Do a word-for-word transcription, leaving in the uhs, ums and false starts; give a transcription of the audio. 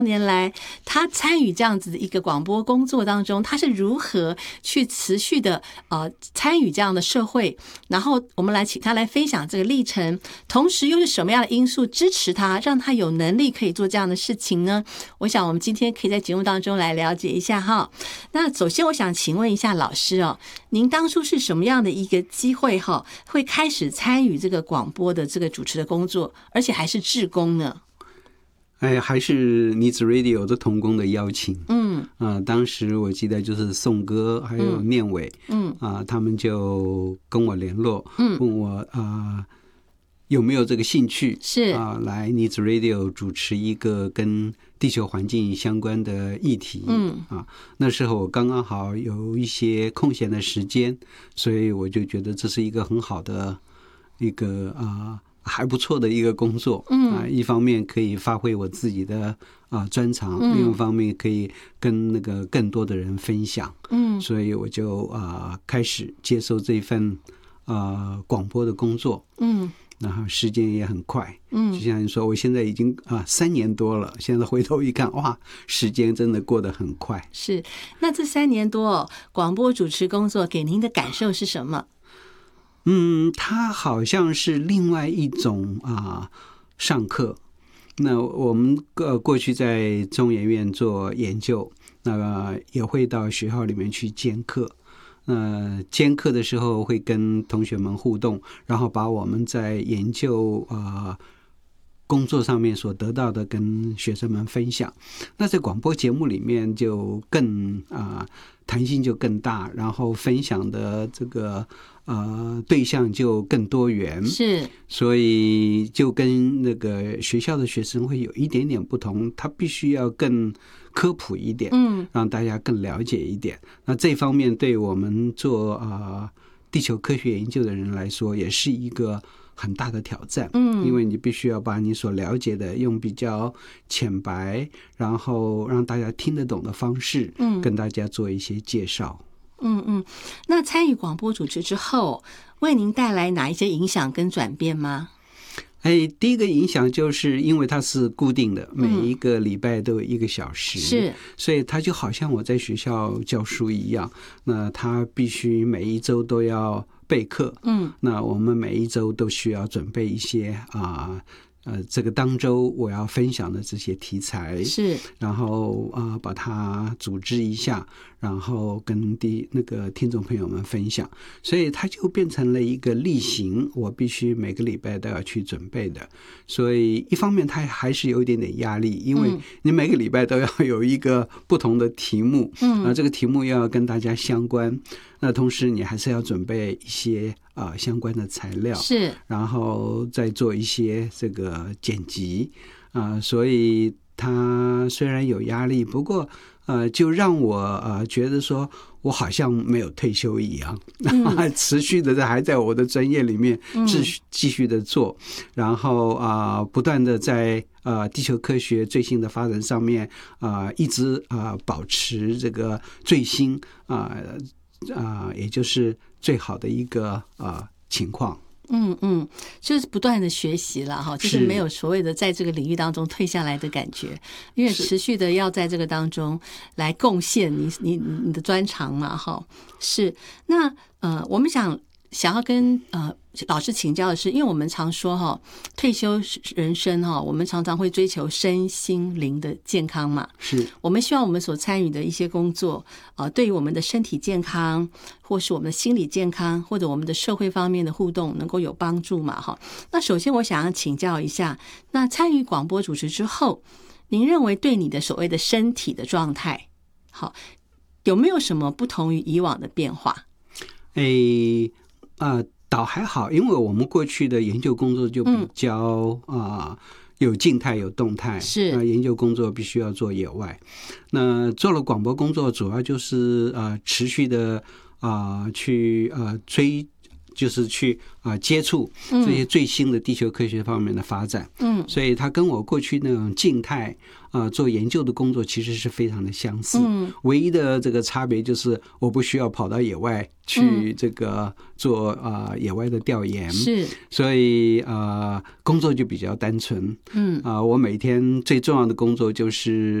年来他参与这样子的一个广播工作当中，他是如何去持续的呃参与这样的社会，然后我们来请他来分享这个历程，同时又是什么样的因素支持他，让他有能力可以做这样的事情呢？我想我们今天可以在节目当中来了解一下哈。那首先我想请问一下老师哦，您当初是什么样的一个机会哈，会开始参与这个广播的这个主持的工作，而且还是志工呢？ 哎，还是Needs Radio 的同工的邀请，嗯啊、呃，当时我记得就是宋哥还有念伟，嗯啊、呃，他们就跟我联络，嗯，问我啊、呃、有没有这个兴趣， 是啊、呃，来Needs Radio主持一个跟地球环境相关的议题，嗯啊，那时候我刚刚好有一些空闲的时间，所以我就觉得这是一个很好的一个啊。呃还不错的一个工作，嗯啊，一方面可以发挥我自己的啊专长，嗯，另一方面可以跟那个更多的人分享，嗯，所以我就啊开始接受这份啊广播的工作，嗯，然后时间也很快，嗯，就像你说，我现在已经啊三年多了，现在回头一看，哇，时间真的过得很快。 是，那这三年多哦，广播主持工作给您的感受是什么？ 嗯，它好像是另外一种啊上课。那我们呃过去在中研院做研究，那个也会到学校里面去兼课。呃，兼课的时候会跟同学们互动，然后把我们在研究啊、呃、工作上面所得到的跟学生们分享。那在广播节目里面就更啊、呃、弹性就更大，然后分享的这个呃对象就更多元， 是，所以就跟那个学校的学生会有一点点不同，他必须要更科普一点，嗯，让大家更了解一点。那这方面对我们做啊、呃、地球科学研究的人来说，也是一个很大的挑战，嗯，因为你必须要把你所了解的用比较浅白，然后让大家听得懂的方式，嗯，跟大家做一些介绍。 嗯嗯，那参与广播主持之后，为您带来哪一些影响跟转变吗？ 哎，第一个影响就是因为它是固定的，每一个礼拜都有一个小时，是，所以它就好像我在学校教书一样，那它必须每一周都要备课，嗯，那我们每一周都需要准备一些啊。呃，这个当周我要分享的这些题材是， 然后啊、呃、把它组织一下，然后跟第那个听众朋友们分享，所以它就变成了一个例行，我必须每个礼拜都要去准备的。所以一方面它还是有一点点压力，因为你每个礼拜都要有一个不同的题目，嗯，啊，这个题目要跟大家相关。那同时你还是要准备一些啊、呃、相关的材料， 是， 然后再做一些这个剪辑啊、呃，所以它虽然有压力，不过呃，就让我呃觉得说我好像没有退休一样，嗯、持续的还在我的专业里面继续继续的做，然后啊、呃、不断的在呃地球科学最新的发展上面啊、呃、一直啊、呃、保持这个最新啊。呃啊、呃，也就是最好的一个啊、呃、情况。 嗯嗯，就是不断的学习了哈，就是没有所谓的在这个领域当中退下来的感觉，因为持续的要在这个当中来贡献你你你的专长嘛哈。是，那呃，我们想想要跟呃老师请教的是，因为我们常说哈，退休人生哈，我们常常会追求身心灵的健康嘛。 是， 我们希望我们所参与的一些工作，呃，对于我们的身体健康，或是我们的心理健康，或者我们的社会方面的互动，能够有帮助嘛？哈。那首先我想要请教一下，那参与广播主持之后，您认为对你的所谓的身体的状态，好，有没有什么不同于以往的变化？ 诶。啊，倒还好，因为我们过去的研究工作就比较啊、嗯呃、有静态有动态， 是那研究工作必须要做野外。那做了广播工作，主要就是呃持续的啊、呃、去呃追就是去啊、呃、接触这些最新的地球科学方面的发展。嗯，所以它跟我过去那种静态啊、呃、做研究的工作其实是非常的相似。嗯，唯一的这个差别就是我不需要跑到野外去这个做啊、呃、野外的调研， 是， 所以啊、呃、工作就比较单纯。嗯啊、呃，我每天最重要的工作就是